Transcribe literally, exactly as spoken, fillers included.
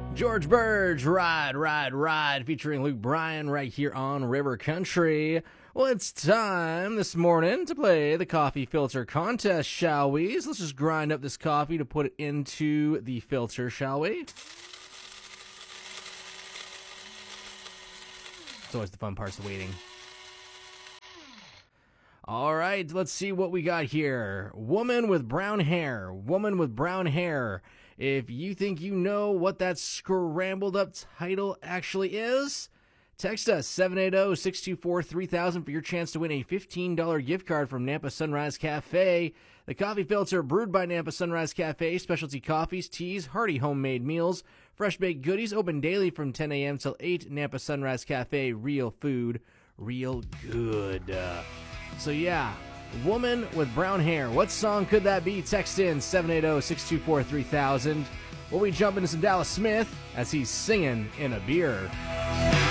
George Burge, Ride, Ride, Ride, featuring Luke Bryan right here on River Country. Well, it's time this morning to play the coffee filter contest, shall we? So let's just grind up this coffee to put it into the filter, shall we? It's always the fun parts of waiting. All right, let's see what we got here. Woman with brown hair. Woman with brown hair. If you think you know what that scrambled up title actually is, text us seven eight zero, six two four, three thousand for your chance to win a fifteen dollars gift card from Nampa Sunrise Cafe. The coffee filter brewed by Nampa Sunrise Cafe, specialty coffees, teas, hearty homemade meals, fresh baked goodies, open daily from ten a.m. till eight. Nampa Sunrise Cafe, real food, real good. Uh, so yeah, woman with brown hair. What song could that be? Text in seven eight zero, six two four, three thousand. Well, we jump into some Dallas Smith as he's singing in a beer.